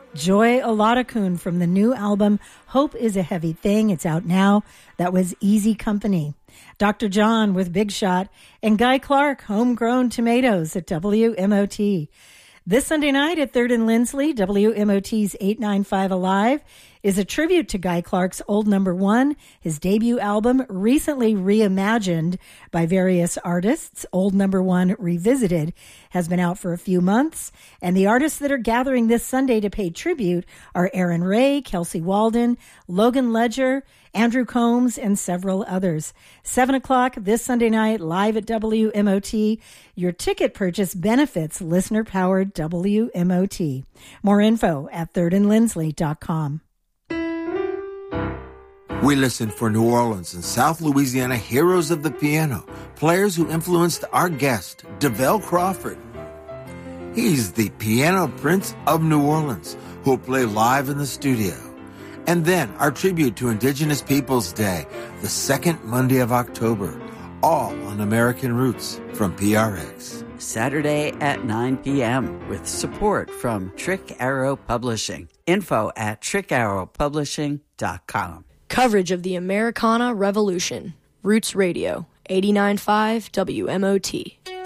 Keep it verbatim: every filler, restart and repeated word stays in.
Joy Oladokun from the new album, Hope is a Heavy Thing. It's out now. That was Easy Company. Doctor John with Big Shot, and Guy Clark, Homegrown Tomatoes at W M O T. This Sunday night at third and Lindsley, W M O T's eight ninety-five Alive is a tribute to Guy Clark's old number one, his debut album, recently reimagined by various artists. Old Number One Revisited has been out for a few months, and the artists that are gathering this Sunday to pay tribute are Aaron Ray, Kelsey Walden, Logan Ledger, Andrew Combs, and several others. Seven o'clock this Sunday night, live at W M O T. Your ticket purchase benefits listener-powered W M O T. More info at third and lindsley dot com. We listen for New Orleans and South Louisiana heroes of the piano, players who influenced our guest, DeVell Crawford. He's the piano prince of New Orleans, who will play live in the studio. And then our tribute to Indigenous Peoples Day, the second Monday of October, all on American Roots from P R X. Saturday at nine p.m. with support from Trick Arrow Publishing. Info at trick arrow publishing dot com. Coverage of the Americana Revolution. Roots Radio, eighty-nine point five W M O T.